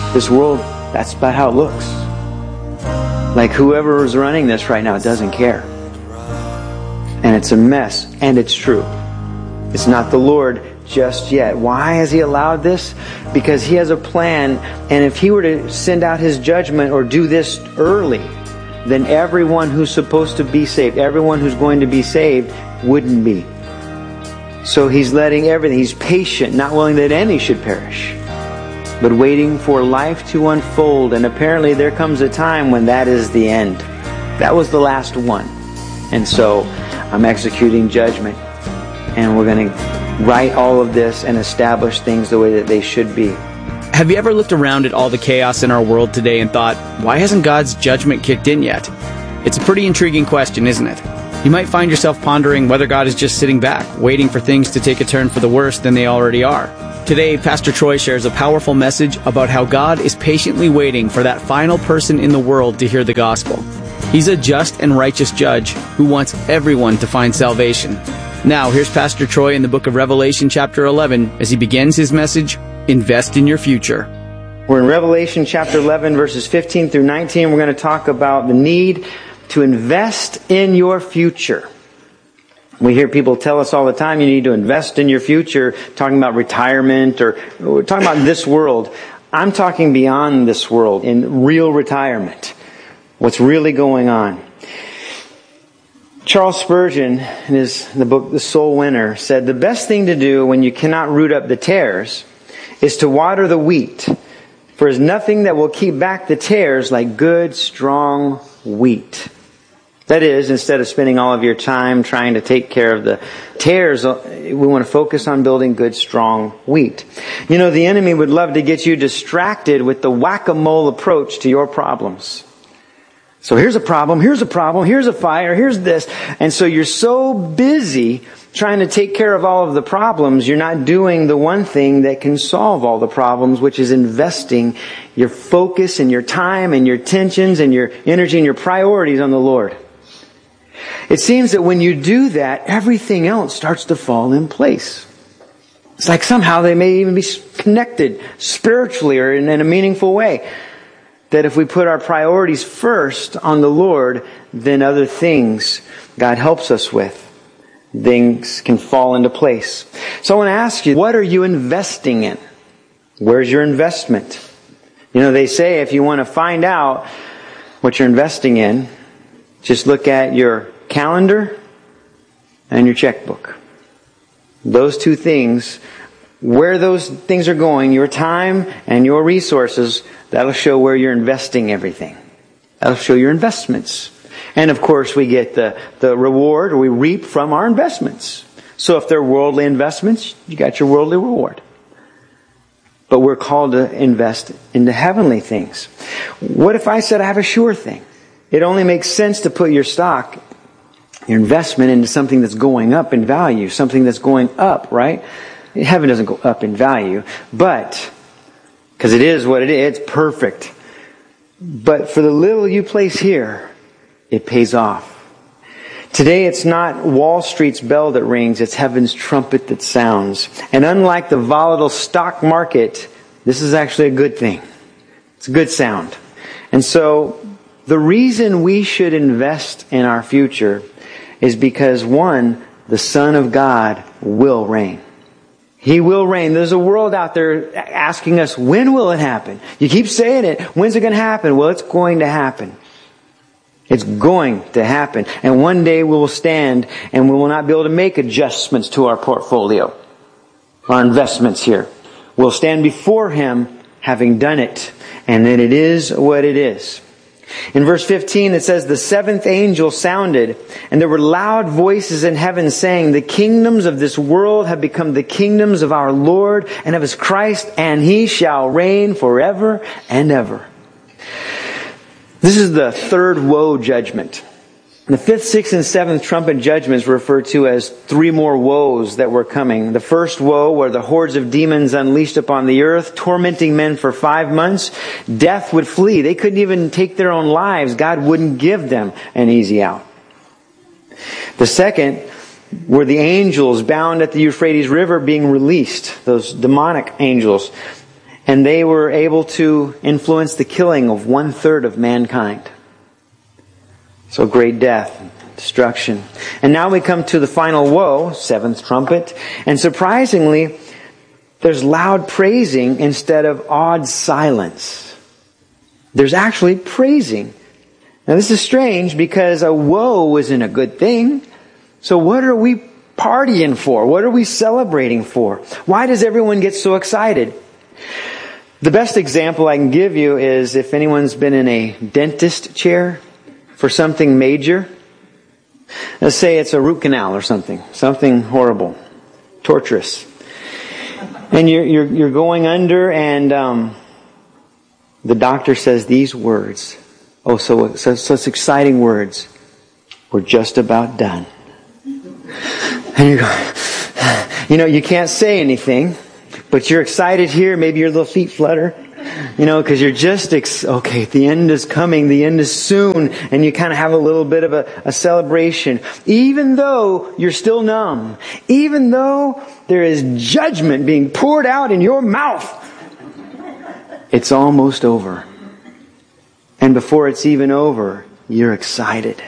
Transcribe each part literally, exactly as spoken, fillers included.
This world, that's about how it looks. Like whoever is running this right now doesn't care. And it's a mess. And it's true. It's not the Lord just yet. Why has He allowed this? Because He has a plan. And if He were to send out His judgment or do this early, then everyone who's supposed to be saved, everyone who's going to be saved, wouldn't be. So He's letting everything. He's patient, not willing that any should perish, but waiting for life to unfold. And apparently there comes a time when that is the end. That was the last one. And so I'm executing judgment. And we're going to write all of this and establish things the way that they should be. Have you ever looked around at all the chaos in our world today and thought, why hasn't God's judgment kicked in yet? It's a pretty intriguing question, isn't it? You might find yourself pondering whether God is just sitting back, waiting for things to take a turn for the worse than they already are. Today, Pastor Troy shares a powerful message about how God is patiently waiting for that final person in the world to hear the gospel. He's a just and righteous judge who wants everyone to find salvation. Now, here's Pastor Troy in the book of Revelation chapter eleven as he begins his message, Invest in Your Future. We're in Revelation chapter eleven, verses fifteen through nineteen. We're going to talk about the need to invest in your future. We hear people tell us all the time, you need to invest in your future, talking about retirement, or we're talking about this world. I'm talking beyond this world, in real retirement. What's really going on. Charles Spurgeon, in his the book The Soul Winner, said, the best thing to do when you cannot root up the tares is to water the wheat. For there's nothing that will keep back the tares like good, strong wheat. That is, instead of spending all of your time trying to take care of the tares, we want to focus on building good, strong wheat. You know, the enemy would love to get you distracted with the whack-a-mole approach to your problems. So here's a problem, here's a problem, here's a fire, here's this. And so you're so busy trying to take care of all of the problems, you're not doing the one thing that can solve all the problems, which is investing your focus and your time and your attentions and your energy and your priorities on the Lord. It seems that when you do that, everything else starts to fall in place. It's like somehow they may even be connected spiritually or in, in a meaningful way. That if we put our priorities first on the Lord, then other things God helps us with, things can fall into place. So I want to ask you, what are you investing in? Where's your investment? You know, they say if you want to find out what you're investing in, just look at your calendar and your checkbook. Those two things, where those things are going, your time and your resources, that'll show where you're investing everything. That'll show your investments. And of course we get the, the reward, or we reap from our investments. So if they're worldly investments, you got your worldly reward. But we're called to invest into heavenly things. What if I said I have a sure thing? It only makes sense to put your stock, your investment into something that's going up in value, something that's going up, right? Heaven doesn't go up in value, but, because it is what it is, it's perfect. But for the little you place here, it pays off. Today it's not Wall Street's bell that rings, it's heaven's trumpet that sounds. And unlike the volatile stock market, this is actually a good thing. It's a good sound. And so, the reason we should invest in our future is because, one, the Son of God will reign. He will reign. There's a world out there asking us, when will it happen? You keep saying it. When's it going to happen? Well, it's going to happen. It's going to happen. And one day we will stand and we will not be able to make adjustments to our portfolio, our investments here. We'll stand before Him having done it. And then it is what it is. In verse fifteen it says, the seventh angel sounded, and there were loud voices in heaven saying, the kingdoms of this world have become the kingdoms of our Lord and of His Christ, and He shall reign forever and ever. This is the third woe judgment. The fifth, sixth, and seventh trumpet judgments were referred to as three more woes that were coming. The first woe were the hordes of demons unleashed upon the earth, tormenting men for five months. Death would flee. They couldn't even take their own lives. God wouldn't give them an easy out. The second were the angels bound at the Euphrates River being released, those demonic angels. And they were able to influence the killing of one third of mankind. So great death, destruction. And now we come to the final woe, seventh trumpet. And surprisingly, there's loud praising instead of awed silence. There's actually praising. Now this is strange because a woe isn't a good thing. So what are we partying for? What are we celebrating for? Why does everyone get so excited? The best example I can give you is if anyone's been in a dentist chair for something major. Let's say it's a root canal or something. Something horrible. Torturous. And you're, you're, you're going under and um, the doctor says these words. Oh, so, so such exciting words. We're just about done. And you go, you know, you can't say anything, but you're excited here. Maybe your little feet flutter, you know, because you're just, ex- okay, the end is coming. The end is soon. And you kind of have a little bit of a, a celebration. Even though you're still numb. Even though there is judgment being poured out in your mouth. It's almost over. And before it's even over, you're excited.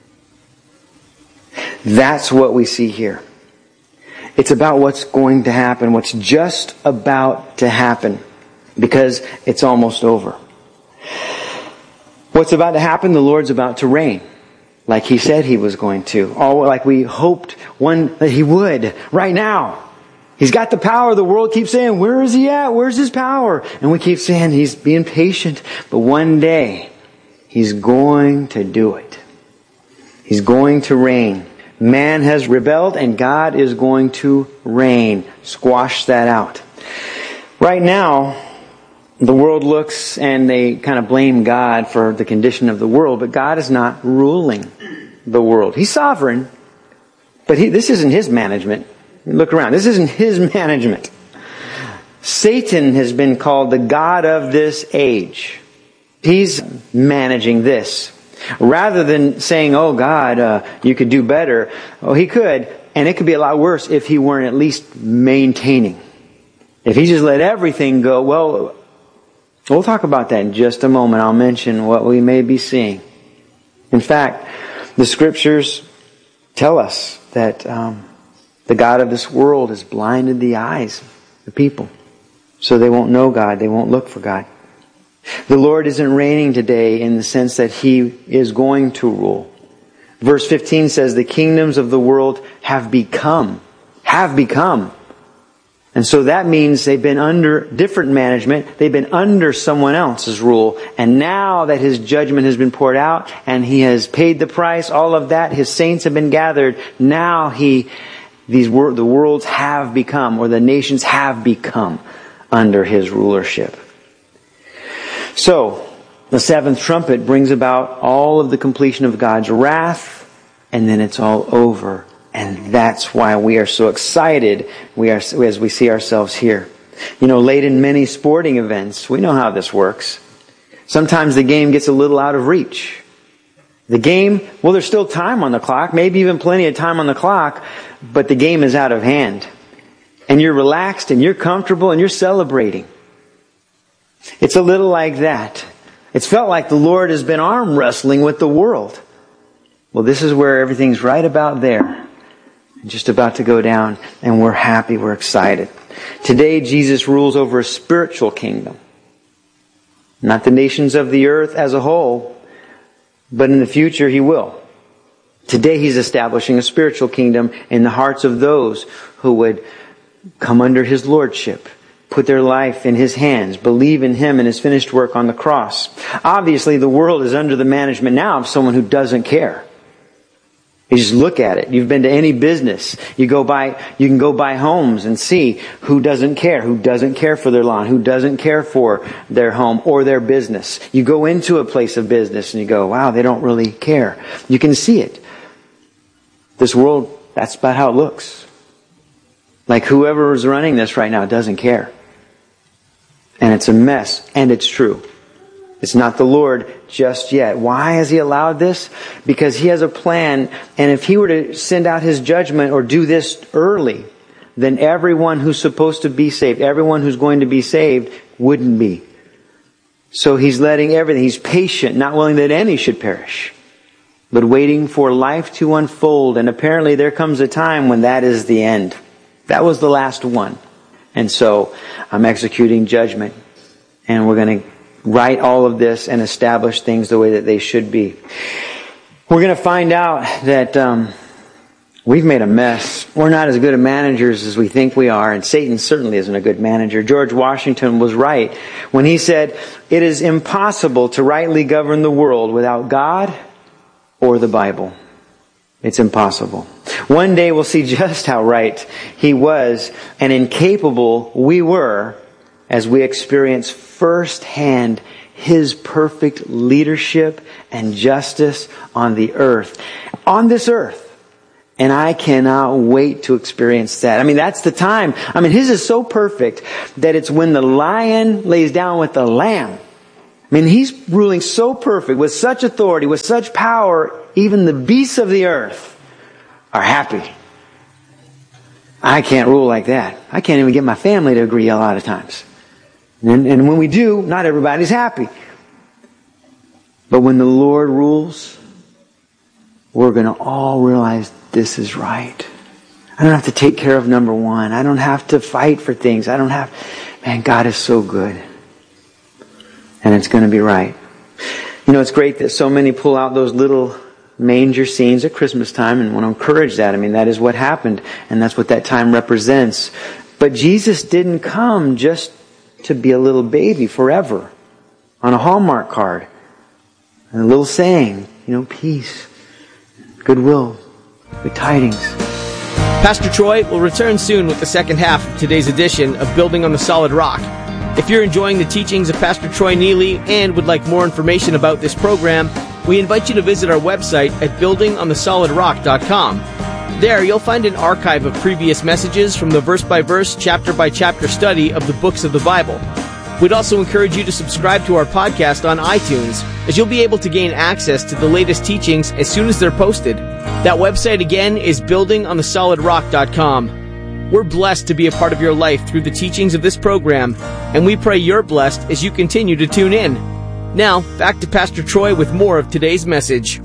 That's what we see here. It's about what's going to happen, what's just about to happen, because it's almost over. What's about to happen? The Lord's about to reign, like He said He was going to, all like we hoped one that He would right now. He's got the power. The world keeps saying, where is He at? Where's His power? And we keep saying He's being patient, but one day He's going to do it. He's going to reign. Man has rebelled and God is going to reign. Squash that out. Right now, the world looks and they kind of blame God for the condition of the world, but God is not ruling the world. He's sovereign, but he, this isn't His management. Look around. This isn't His management. Satan has been called the god of this age. He's managing this. Rather than saying, oh God, uh, you could do better. Oh, He could. And it could be a lot worse if He weren't at least maintaining. If He just let everything go, well, we'll talk about that in just a moment. I'll mention what we may be seeing. In fact, the Scriptures tell us that um, the god of this world has blinded the eyes of the people. So they won't know God. They won't look for God. The Lord isn't reigning today in the sense that He is going to rule. Verse fifteen says, the kingdoms of the world have become. Have become. And so that means they've been under different management. They've been under someone else's rule. And now that His judgment has been poured out and He has paid the price, all of that, His saints have been gathered. Now He, these wor- the worlds have become, or the nations have become under His rulership. So, the seventh trumpet brings about all of the completion of God's wrath, and then it's all over. And that's why we are so excited we are, as we see ourselves here. You know, late in many sporting events, we know how this works. Sometimes the game gets a little out of reach. The game, well, there's still time on the clock, maybe even plenty of time on the clock, but the game is out of hand. And you're relaxed, and you're comfortable, and you're celebrating. It's a little like that. It's felt like the Lord has been arm wrestling with the world. Well, this is where everything's right about there. Just about to go down, and we're happy, we're excited. Today, Jesus rules over a spiritual kingdom. Not the nations of the earth as a whole, but in the future He will. Today He's establishing a spiritual kingdom in the hearts of those who would come under His lordship. Put their life in His hands. Believe in Him and His finished work on the cross. Obviously, the world is under the management now of someone who doesn't care. You just look at it. You've been to any business. You go by, you can go buy homes and see who doesn't care, who doesn't care for their lawn, who doesn't care for their home or their business. You go into a place of business and you go, wow, they don't really care. You can see it. This world, that's about how it looks. Like whoever is running this right now doesn't care. And it's a mess. And it's true. It's not the Lord just yet. Why has He allowed this? Because He has a plan. And if He were to send out His judgment or do this early, then everyone who's supposed to be saved, everyone who's going to be saved, wouldn't be. So he's letting everything, he's patient, not willing that any should perish, but waiting for life to unfold. And apparently there comes a time when that is the end. That was the last one. And so I'm executing judgment. And we're going to write all of this and establish things the way that they should be. We're going to find out that um, we've made a mess. We're not as good at managers as we think we are. And Satan certainly isn't a good manager. George Washington was right when he said, it is impossible to rightly govern the world without God or the Bible. It's impossible. One day we'll see just how right he was and incapable we were as we experience firsthand His perfect leadership and justice on the earth. On this earth. And I cannot wait to experience that. I mean, that's the time. I mean, His is so perfect that it's when the lion lays down with the lamb. I mean, He's ruling so perfect, with such authority, with such power, even the beasts of the earth are happy. I can't rule like that. I can't even get my family to agree a lot of times. And, and when we do, not everybody's happy. But when the Lord rules, we're going to all realize this is right. I don't have to take care of number one. I don't have to fight for things. I don't have... Man, God is so good. And it's going to be right. You know, it's great that so many pull out those little manger scenes at Christmas time and want to encourage that. I mean, that is what happened. And that's what that time represents. But Jesus didn't come just to be a little baby forever on a Hallmark card. And a little saying, you know, peace, goodwill, good tidings. Pastor Troy will return soon with the second half of today's edition of Building on the Solid Rock. If you're enjoying the teachings of Pastor Troy Neely and would like more information about this program, we invite you to visit our website at building on the solid rock dot com. There, you'll find an archive of previous messages from the verse-by-verse, chapter-by-chapter study of the books of the Bible. We'd also encourage you to subscribe to our podcast on iTunes, as you'll be able to gain access to the latest teachings as soon as they're posted. That website again is building on the solid rock dot com. We're blessed to be a part of your life through the teachings of this program, and we pray you're blessed as you continue to tune in. Now, back to Pastor Troy with more of today's message.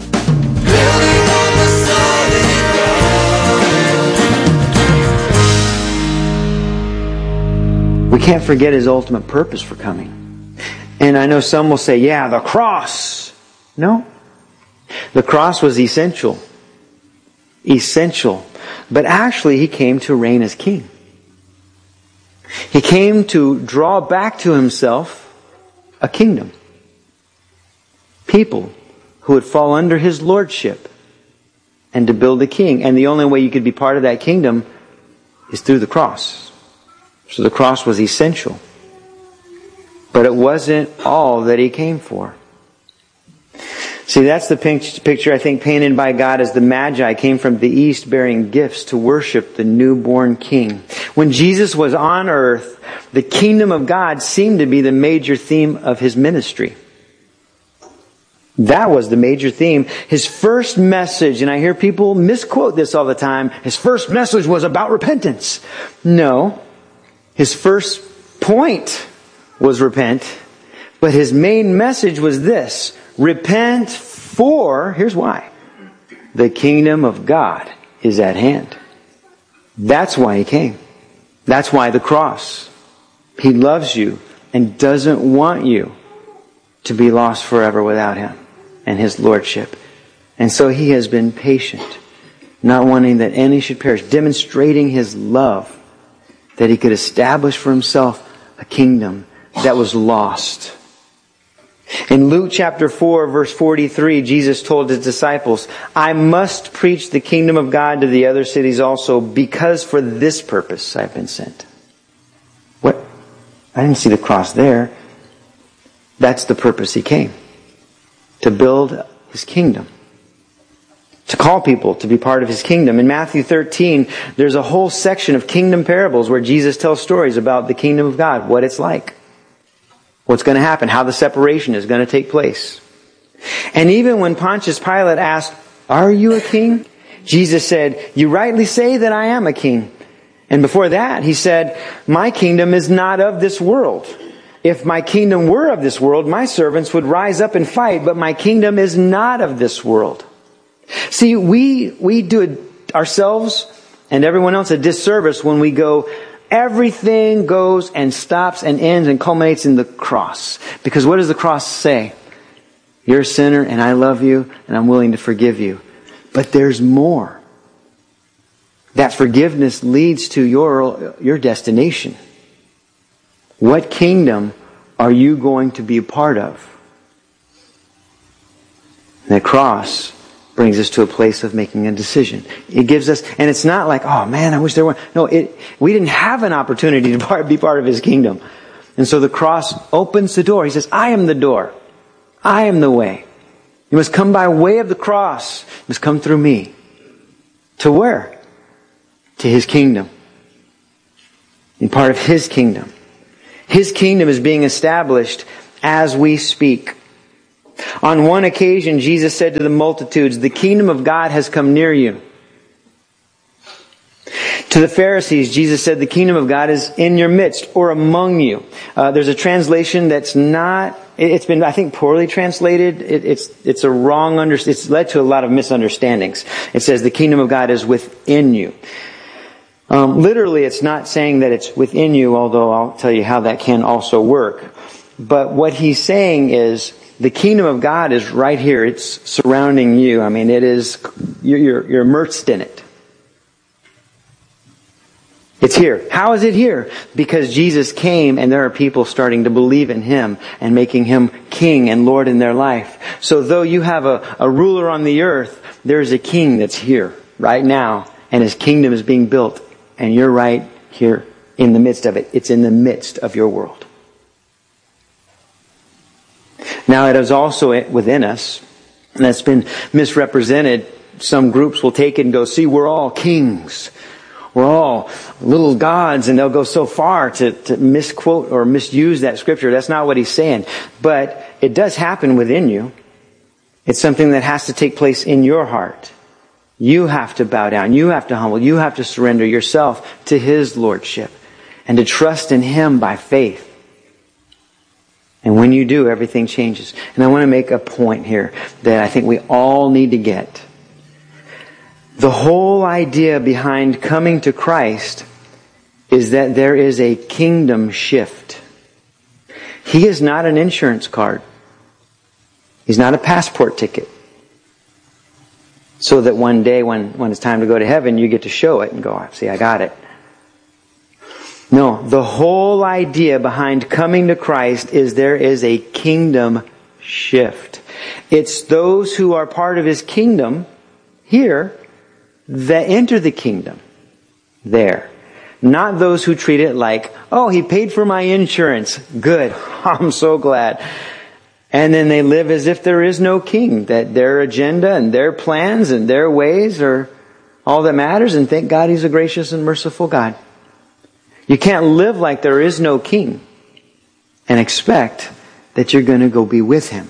We can't forget His ultimate purpose for coming. And I know some will say, yeah, the cross. No. The cross was essential. Essential. But actually, He came to reign as king. He came to draw back to Himself a kingdom. People who would fall under His lordship and to build a king. And the only way you could be part of that kingdom is through the cross. So the cross was essential. But it wasn't all that He came for. See, that's the picture, I think, painted by God as the Magi came from the east bearing gifts to worship the newborn King. When Jesus was on earth, the kingdom of God seemed to be the major theme of His ministry. That was the major theme. His first message, and I hear people misquote this all the time, His first message was about repentance. No. His first point was repent, but His main message was this: repent for, here's why, the kingdom of God is at hand. That's why He came. That's why the cross. He loves you and doesn't want you to be lost forever without Him and His lordship. And so He has been patient, not wanting that any should perish, demonstrating His love, that He could establish for Himself a kingdom that was lost. In Luke chapter four, verse forty-three, Jesus told His disciples, I must preach the kingdom of God to the other cities also, because for this purpose I've been sent. What? I didn't see the cross there. That's the purpose He came. To build His kingdom. To call people to be part of His kingdom. In Matthew thirteen, there's a whole section of kingdom parables where Jesus tells stories about the kingdom of God, what it's like, what's going to happen, how the separation is going to take place. And even when Pontius Pilate asked, are you a king? Jesus said, you rightly say that I am a king. And before that, he said, my kingdom is not of this world. If my kingdom were of this world, my servants would rise up and fight, but my kingdom is not of this world. See, we, we do it ourselves and everyone else a disservice when we go, everything goes and stops and ends and culminates in the cross. Because what does the cross say? You're a sinner and I love you and I'm willing to forgive you. But there's more. That forgiveness leads to your, your destination. What kingdom are you going to be a part of? The cross brings us to a place of making a decision. It gives us, and it's not like, oh man, I wish there were. No, it, we didn't have an opportunity to part, be part of His kingdom. And so the cross opens the door. He says, I am the door. I am the way. You must come by way of the cross. You must come through me. To where? To His kingdom. In part of His kingdom. His kingdom is being established as we speak. On one occasion, Jesus said to the multitudes, the kingdom of God has come near you. To the Pharisees, Jesus said, the kingdom of God is in your midst or among you. Uh, there's a translation that's not, it's been, I think, poorly translated. It, it's, it's a wrong under, it's led to a lot of misunderstandings. It says the kingdom of God is within you. Um, literally, it's not saying that it's within you, although I'll tell you how that can also work. But what he's saying is, the kingdom of God is right here. It's surrounding you. I mean, it is, you're, you're immersed in it. It's here. How is it here? Because Jesus came and there are people starting to believe in Him and making Him King and Lord in their life. So though you have a, a ruler on the earth, there's a king that's here right now and His kingdom is being built and you're right here in the midst of it. It's in the midst of your world. Now it is also within us, and that's been misrepresented. Some groups will take it and go, see, we're all kings. We're all little gods, and they'll go so far to, to misquote or misuse that scripture. That's not what he's saying. But it does happen within you. It's something that has to take place in your heart. You have to bow down. You have to humble. You have to surrender yourself to His lordship and to trust in Him by faith. And when you do, everything changes. And I want to make a point here that I think we all need to get. The whole idea behind coming to Christ is that there is a kingdom shift. He is not an insurance card. He's not a passport ticket. So that one day when, when it's time to go to heaven, you get to show it and go, see, I got it. No, the whole idea behind coming to Christ is there is a kingdom shift. It's those who are part of His kingdom here that enter the kingdom there. Not those who treat it like, oh, He paid for my insurance. Good. I'm so glad. And then they live as if there is no king, that their agenda and their plans and their ways are all that matters, and thank God He's a gracious and merciful God. You can't live like there is no king and expect that you're going to go be with Him.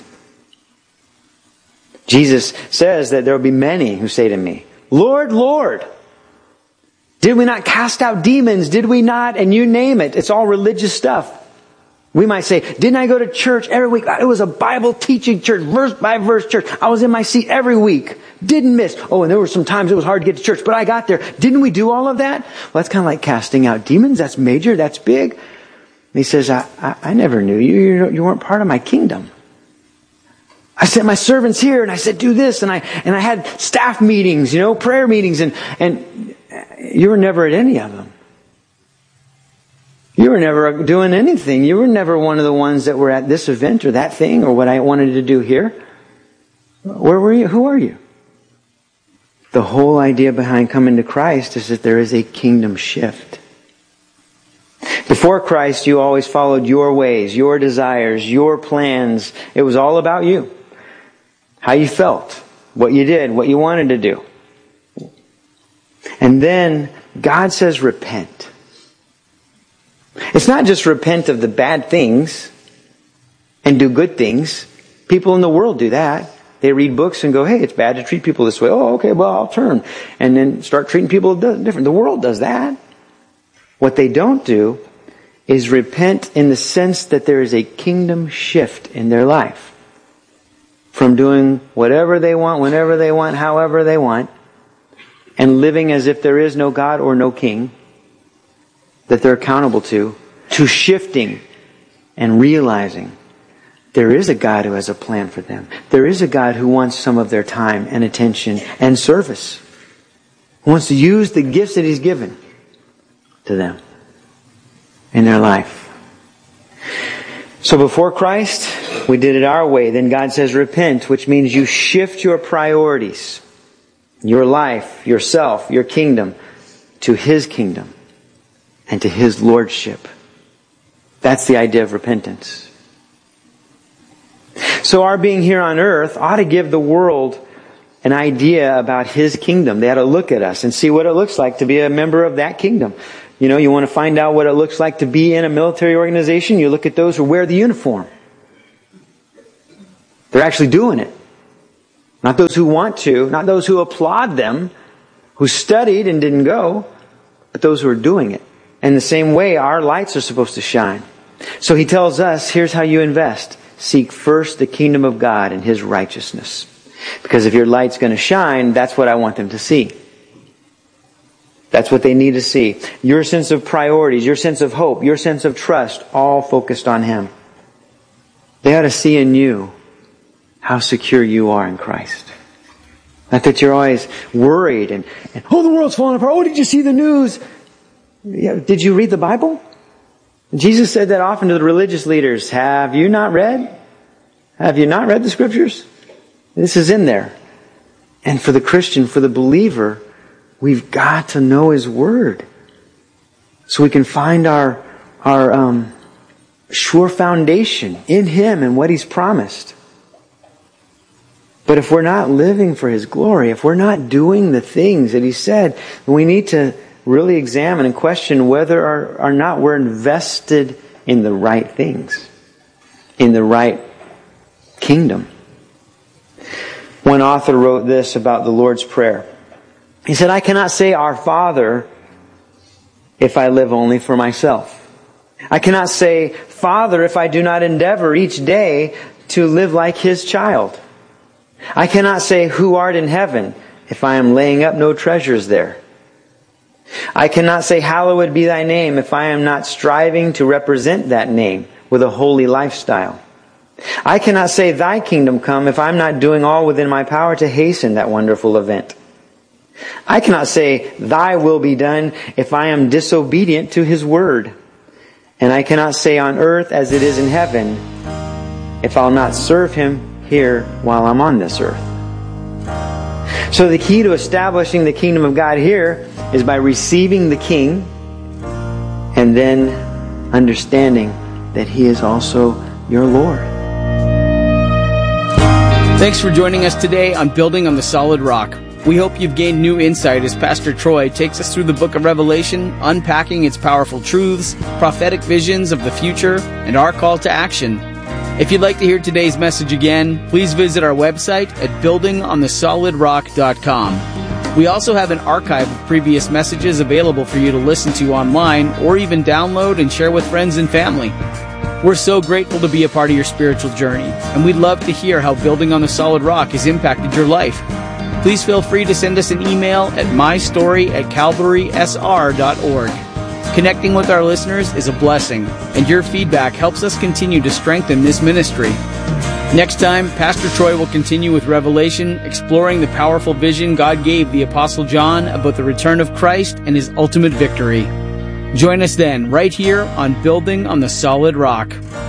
Jesus says that there will be many who say to me, Lord, Lord, did we not cast out demons? Did we not? And you name it. It's all religious stuff. We might say, didn't I go to church every week? It was a Bible teaching church, verse by verse church. I was in my seat every week. Didn't miss. Oh, and there were some times it was hard to get to church, but I got there. Didn't we do all of that? Well, that's kind of like casting out demons. That's major. That's big. And He says, I, I, I never knew you. you. You weren't part of my kingdom. I sent my servants here and I said, do this. And I, and I had staff meetings, you know, prayer meetings, and, and you were never at any of them. You were never doing anything. You were never one of the ones that were at this event or that thing or what I wanted to do here. Where were you? Who are you? The whole idea behind coming to Christ is that there is a kingdom shift. Before Christ, you always followed your ways, your desires, your plans. It was all about you. How you felt, what you did, what you wanted to do. And then God says repent. It's not just repent of the bad things and do good things. People in the world do that. They read books and go, hey, it's bad to treat people this way. Oh, okay, well, I'll turn. And then start treating people different. The world does that. What they don't do is repent in the sense that there is a kingdom shift in their life. From doing whatever they want, whenever they want, however they want, and living as if there is no God or no king that they're accountable to, to shifting and realizing there is a God who has a plan for them. There is a God who wants some of their time and attention and service. Who wants to use the gifts that He's given to them in their life. So before Christ, we did it our way. Then God says repent, which means you shift your priorities, your life, yourself, your kingdom, to His kingdom and to His lordship. That's the idea of repentance. So our being here on earth ought to give the world an idea about His kingdom. They ought to look at us and see what it looks like to be a member of that kingdom. You know, you want to find out what it looks like to be in a military organization, you look at those who wear the uniform. They're actually doing it. Not those who want to, not those who applaud them, who studied and didn't go, but those who are doing it. In the same way, our lights are supposed to shine. So He tells us, here's how you invest. Seek first the kingdom of God and His righteousness. Because if your light's going to shine, that's what I want them to see. That's what they need to see. Your sense of priorities, your sense of hope, your sense of trust, all focused on Him. They ought to see in you how secure you are in Christ. Not that you're always worried and, and oh, the world's falling apart. Oh, did you see the news? Yeah, did you read the Bible? Jesus said that often to the religious leaders. Have you not read? Have you not read the Scriptures? This is in there. And for the Christian, for the believer, we've got to know His Word. So we can find our, our um, sure foundation in Him and what He's promised. But if we're not living for His glory, if we're not doing the things that He said, we need to really examine and question whether or, or not we're invested in the right things, in the right kingdom. One author wrote this about the Lord's Prayer. He said, I cannot say our Father if I live only for myself. I cannot say Father if I do not endeavor each day to live like His child. I cannot say who art in heaven if I am laying up no treasures there. I cannot say hallowed be thy name if I am not striving to represent that name with a holy lifestyle. I cannot say thy kingdom come if I'm not doing all within my power to hasten that wonderful event. I cannot say thy will be done if I am disobedient to His word. And I cannot say on earth as it is in heaven if I'll not serve Him here while I'm on this earth. So the key to establishing the kingdom of God here is by receiving the King and then understanding that He is also your Lord. Thanks for joining us today on Building on the Solid Rock. We hope you've gained new insight as Pastor Troy takes us through the book of Revelation, unpacking its powerful truths, prophetic visions of the future, and our call to action. If you'd like to hear today's message again, please visit our website at building on the solid rock dot com. We also have an archive of previous messages available for you to listen to online or even download and share with friends and family. We're so grateful to be a part of your spiritual journey, and we'd love to hear how Building on the Solid Rock has impacted your life. Please feel free to send us an email at mystory at calvary s r dot org. Connecting with our listeners is a blessing, and your feedback helps us continue to strengthen this ministry. Next time, Pastor Troy will continue with Revelation, exploring the powerful vision God gave the Apostle John about the return of Christ and His ultimate victory. Join us then, right here on Building on the Solid Rock.